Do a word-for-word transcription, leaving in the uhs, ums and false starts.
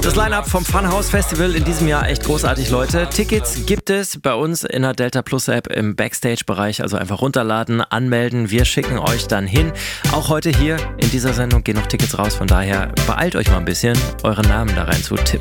Das Line-Up vom Funhouse Festival in diesem Jahr echt großartig, Leute. Tickets gibt es bei uns in der Delta Plus App im Backstage-Bereich, also einfach runterladen, anmelden. Wir schicken euch dann hin. Auch heute hier in dieser Sendung gehen noch Tickets raus, von daher beeilt euch mal ein bisschen, euren Namen da rein zu tippen.